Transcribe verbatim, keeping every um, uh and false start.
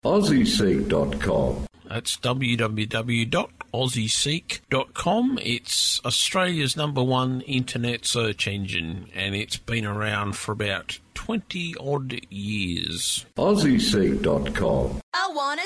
Aussie Seek dot com. That's w w w dot aussie seek dot com. It's Australia's number one internet search engine, and it's been around for about twenty odd years. Aussie Seek dot com. I wanna